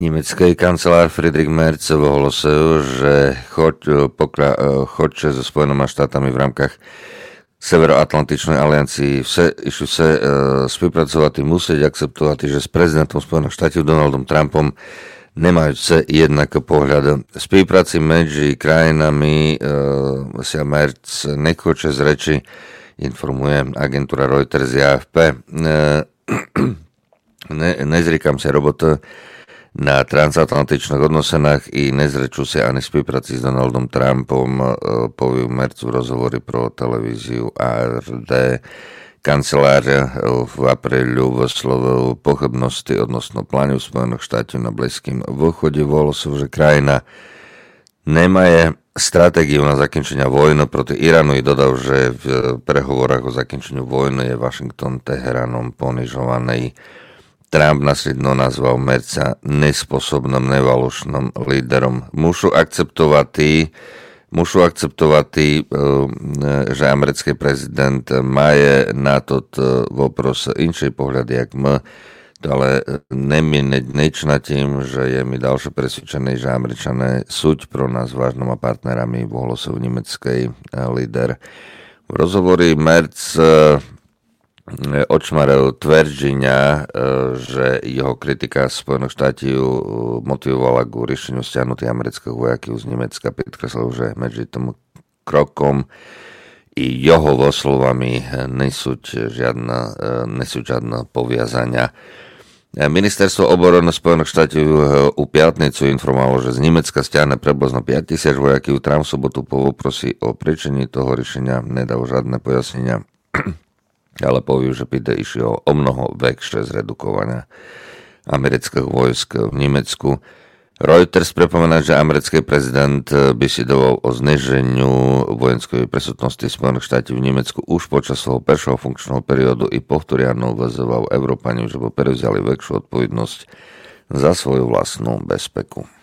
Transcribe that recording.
Německý kancelár Friedrich Merz ohlasil, že chodče so Spojenými štátami v rámkach Severoatlantičnej aliancii išli se spolupracovat i musieť akceptovať, že s prezidentom Spojených štátov Donaldom Trumpom nemajú se jednak pohľad. Spolupráci medzi krajinami sa Merz nechoče z reči, informuje agentúra Reuters z AFP. Nezříkam sa roboty na transatlantičných odnosenách i nezreču sa ani spolupráci s Donaldom Trumpom, povie Merz v rozhovory pro televíziu ARD. Kancelár v aprílu vyslovil pochybnosti odnosno plánu Spojených štátov na Blízkym východe. Volosov, že krajina nemaje stratégiu na zakončenie vojny proti Iránu i dodal, že v prehovorách o zakončení vojny je Washington Teheranom ponižovaný. Trump následno nazval Merza nespôsobným, nevalošným líderom. Mušu akceptovať, že americký prezident maje na to vopros inšej pohľady, jak my, ale nemieneť nič na tým, že je mi ďalšie presvedčený, že Američané sú pro nás vážnymi partnerami, ohlásil nemecký líder. V rozhovori Merz očmaril tvrdenia, že jeho kritika Spojených štátov motivovala k riešeniu stiahnutých amerických vojakov z Nemecka. Podkreslil, že medzi tomu krokom i jeho slovami nesú žiadne poviazania. Ministerstvo obrany Spojených štátov u piatnicu informovalo, že z Nemecka stiahne približno 5000 vojakov. Trump v sobotu poprosí o príčiny toho riešenia, nedal žiadne pojasnenia, ale povie, že pýta išiel o mnoho väčšie zredukovania amerických vojsk v Nemecku. Reuters pripomína, že americký prezident besidoval o zniženiu vojenskej prísutnosti Spojených štátov v Nemecku už počas svojho prvého funkčného periodu i povtoriano vyzval Európaniu, že by prevzali väčšiu odpovednosť za svoju vlastnú bezpeku.